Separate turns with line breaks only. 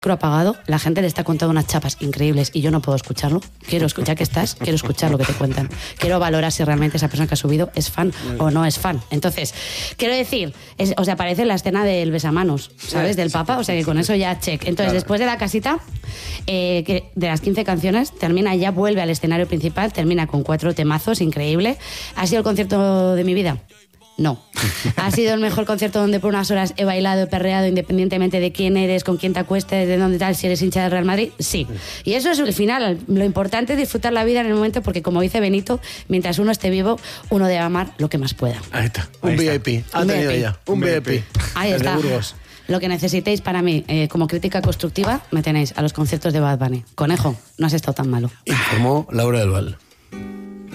apagado, la gente le está contando unas chapas increíbles y yo no puedo escucharlo. Quiero escuchar que estás, quiero escuchar lo que te cuentan. Quiero valorar si realmente esa persona que ha subido es fan o no es fan. Entonces, quiero decir, o sea, aparece la escena del besamanos, ¿sabes? Del Papa, o sea que con eso ya check. Entonces, después de la casita, que de las 15 canciones, termina, ya vuelve al escenario principal, termina con 4 temazos, increíble. ¿Ha sido el concierto de mi vida? No. ¿Ha sido el mejor concierto donde por unas horas he bailado, he perreado, independientemente de quién eres, con quién te acuestes, de dónde tal, si eres hincha del Real Madrid? Sí. Y eso es el final. Lo importante es disfrutar la vida en el momento, porque como dice Benito, mientras uno esté vivo, uno debe amar lo que más pueda.
Ahí está. Un VIP. Ha tenido ya. Un VIP.
Ahí está. Lo que necesitéis para mí, como crítica constructiva, me tenéis a los conciertos de Bad Bunny. Conejo, no has estado tan malo.
Informó Laura del Val.